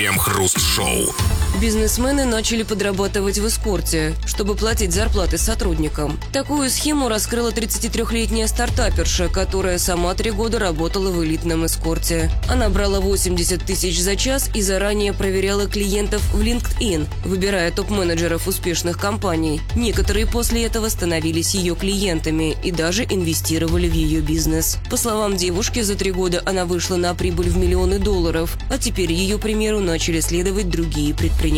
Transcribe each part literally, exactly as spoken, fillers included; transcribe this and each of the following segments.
Крем-хруст-шоу. Бизнесмены начали подрабатывать в эскорте, чтобы платить зарплаты сотрудникам. Такую схему раскрыла тридцатитрёхлетняя стартаперша, которая сама три года работала в элитном эскорте. Она брала восемьдесят тысяч за час и заранее проверяла клиентов в LinkedIn, выбирая топ-менеджеров успешных компаний. Некоторые после этого становились ее клиентами и даже инвестировали в ее бизнес. По словам девушки, за три года она вышла на прибыль в миллионы долларов, а теперь ее примеру начали следовать другие предприниматели.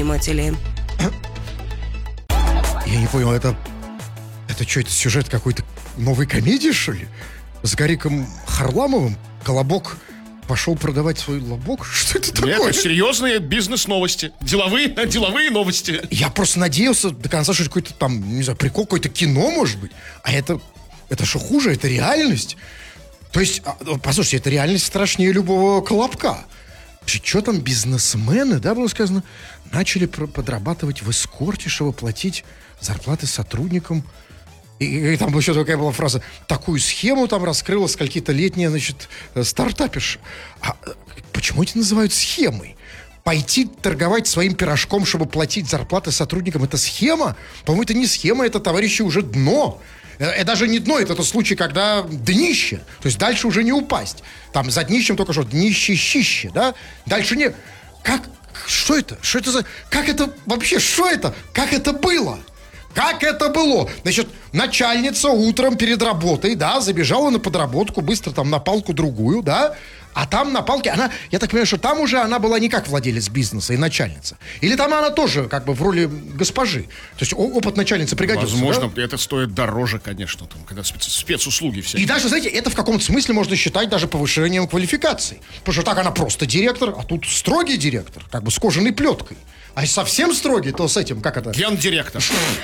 Я не понял, это... Это что, это сюжет какой-то новой комедии, что ли? С Гариком Харламовым Колобок пошел продавать свой лобок? Что это такое? Нет, это серьезные бизнес-новости. Деловые, деловые новости. Я просто надеялся до конца, что это какой-то там, не знаю, прикол, какое-то кино, может быть. А это... Это что хуже? Это реальность? То есть, послушайте, это реальность страшнее любого Колобка. Что там бизнесмены, да, было сказано, начали подрабатывать в эскорте, чтобы платить зарплаты сотрудникам. И, и там еще такая была фраза: такую схему там раскрыла скольки-то-летняя, значит, стартаперша. А почему это называют схемой? Пойти торговать своим пирожком, чтобы платить зарплаты сотрудникам, это схема? По-моему, это не схема, это, товарищи, уже дно. Это даже не дно, это тот случай, когда днище. То есть дальше уже не упасть. Там за днищем только что днище-щище, да? Дальше не... Как? Что это? Что это за... Как это вообще? Что это? Как это было? Как это было? Значит, начальница утром перед работой, да, забежала на подработку, быстро там на палку другую, да, а там на палке она, я так понимаю, что там уже она была не как владелец бизнеса и начальница. Или там она тоже как бы в роли госпожи. То есть опыт начальницы пригодился. Возможно, да? Это стоит дороже, конечно, там, когда спец, спецуслуги все. И даже, знаете, это в каком-то смысле можно считать даже повышением квалификации. Потому что так она просто директор, а тут строгий директор, как бы с кожаной плеткой. А если совсем строгий, то с этим, как это? Гендиректор.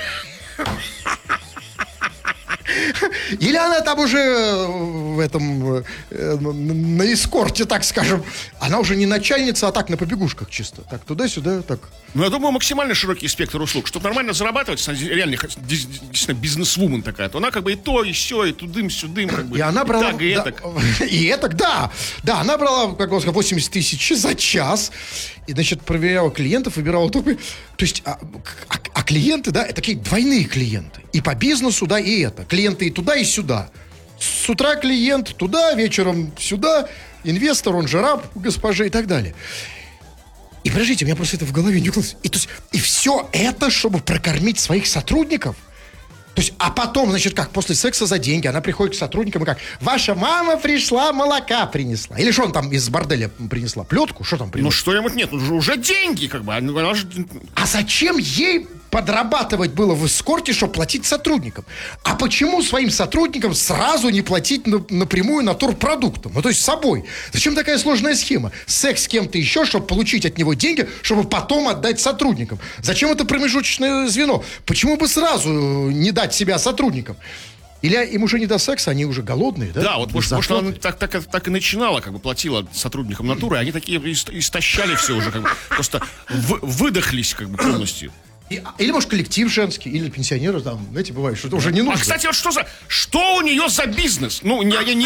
Или она там уже в этом, на эскорте, так скажем, она уже не начальница, а так на побегушках чисто. Так, туда-сюда, так. Ну, я думаю, максимально широкий спектр услуг. Чтобы нормально зарабатывать, реально, действительно, бизнес-вумен такая, то она как бы и то, и сё, и тудым-сюдым, как бы. И она брала... И так, и да, этак. И этак, да. Да, она брала, как бы, восемьдесят тысяч за час. И, значит, проверяла клиентов, выбирала только... То есть, а, а, а клиенты, да, это такие двойные клиенты. И по бизнесу, да, и это. Клиенты и туда, и сюда. С утра клиент туда, вечером сюда. Инвестор, он же раб госпоже и так далее. И подождите, у меня просто это в голове не укладывается. И, то есть, и все это, чтобы прокормить своих сотрудников? То есть, а потом, значит, как, после секса за деньги она приходит к сотрудникам и как: ваша мама пришла, молока принесла. Или что он там из борделя принесла? Плетку? Что там принесла? Ну, что-нибудь нет, уже, уже деньги, как бы. Она же... А зачем ей подрабатывать было в эскорте, чтобы платить сотрудникам? А почему своим сотрудникам сразу не платить на, напрямую натурпродуктом? Ну, то есть с собой. Зачем такая сложная схема? Секс с кем-то еще, чтобы получить от него деньги, чтобы потом отдать сотрудникам. Зачем это промежуточное звено? Почему бы сразу не дать себя сотрудникам? Или им уже не до секса, они уже голодные, да? Да, вот может, может она так, так, так и начинала, как бы платила сотрудникам натуры, они такие истощали все уже, как бы, просто в, выдохлись как бы полностью. И, или, может, коллектив женский, или пенсионеры там, знаете, бывает, что это уже не нужно. А, кстати, вот что за... Что у нее за бизнес? Ну, я, я не